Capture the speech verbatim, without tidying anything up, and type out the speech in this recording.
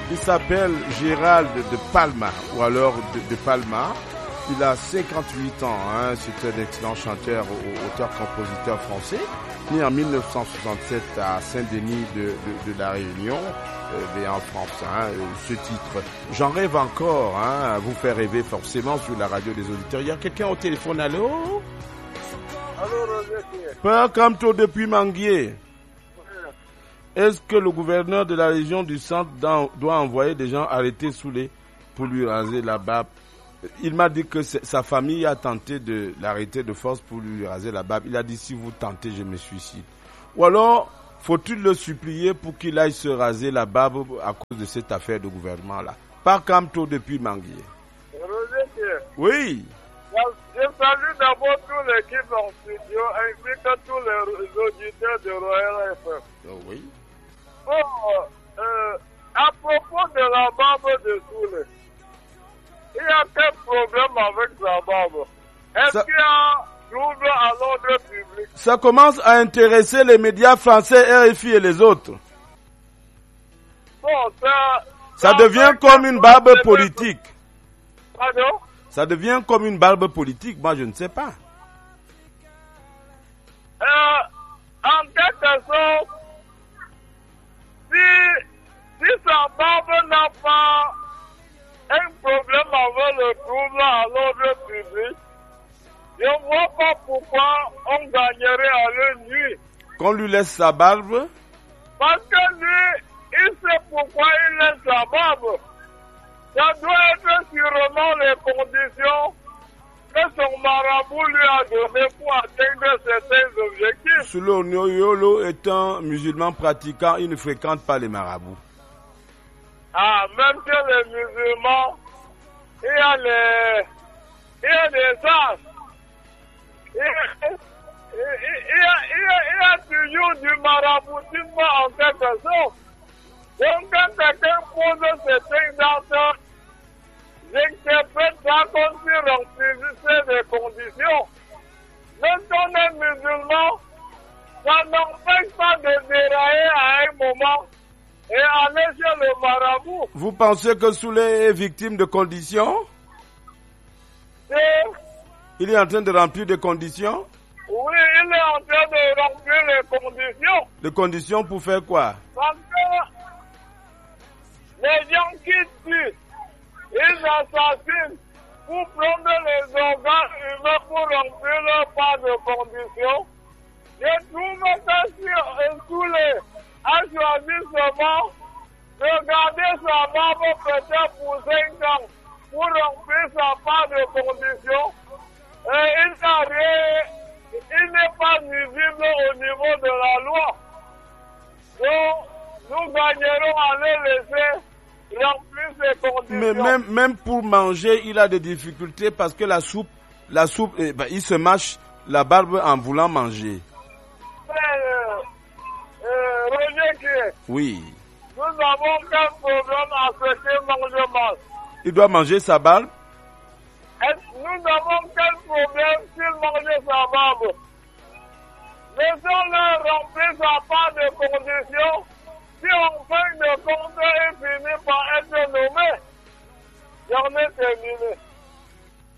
Il s'appelle Gérald de Palma, ou alors de, de Palma. Il a cinquante-huit ans, hein. C'est un excellent chanteur, auteur-compositeur français, né en mille neuf cent soixante-sept à Saint-Denis de, de, de la Réunion, euh, et en France. Hein. Ce titre, J'en rêve encore, hein, vous fait rêver forcément sur la radio des auditeurs. Il y a quelqu'un au téléphone, allô? Allô, Roger. Peur comme toi depuis Manguier. Est-ce que le gouverneur de la région du centre doit envoyer des gens arrêtés sous les pour lui raser la barbe? Il m'a dit que sa famille a tenté de l'arrêter de force pour lui raser la barbe. Il a dit, si vous tentez, je me suicide. Ou alors, faut-il le supplier pour qu'il aille se raser la barbe à cause de cette affaire de gouvernement-là? Par Camto depuis Manguier. Roger, oui. Je salue d'abord toute l'équipe en studio, ainsi que tous les auditeurs de Royal F M. Oh, oui. Bon, euh, à propos de la barbe de Soule, il y a quel problème avec la barbe? Est-ce Ça... qu'il y a trouble à l'ordre public? Ça commence à intéresser les médias français, R F I et les autres. Bon, ça... Ça, ça devient comme une barbe politique. Pardon? Ça devient comme une barbe politique, moi je ne sais pas. Euh, en quelque sorte, si, si sa barbe n'a pas un problème avec le trouble à l'ordre public, je ne vois pas pourquoi on gagnerait à la nuit. Qu'on lui laisse sa barbe? Parce que lui, il sait pourquoi il laisse sa barbe. Ça doit être sûrement les conditions que son marabout lui a données pour atteindre certains objectifs. Soulo Nyoyolo est un musulman pratiquant, il ne fréquente pas les marabouts. Ah, même que les musulmans, il y a les, il y a des sages. Il y a, il y a, il y a, il y a toujours du maraboutisme en quelque sorte. Donc quand quelqu'un pose certains dates, j'interprète ça comme si remplissait des conditions. Même si on est musulman, ça n'empêche pas de dérailler à un moment et aller chez le marabout. Vous pensez que Soulé est victime de conditions? Et il est en train de remplir des conditions? Oui, il est en train de remplir les conditions. Les conditions pour faire quoi? Parce que les gens qui tuent, ils assassinent pour prendre les organes humains pour remplir leur part de conditions. Je trouve que si Soulé a choisi seulement de garder sa barbe peut-être pour cinq ans pour remplir sa part de conditions, et il n'a rien, il n'est pas nuisible au niveau de la loi. Donc, nous gagnerons à le laisser remplir ses conditions. Mais même, même pour manger, il a des difficultés parce que la soupe, la soupe, eh ben, il se mâche la barbe en voulant manger. Euh, euh, Roger qui est, oui. Nous avons quel problème à ce qu'il mange mal? Il doit manger sa barbe? Nous avons quel problème s'il mange sa barbe? Laissons-le remplir sa part de conditions. Si en fin de compte, il finit par être nommé, j'en ai terminé.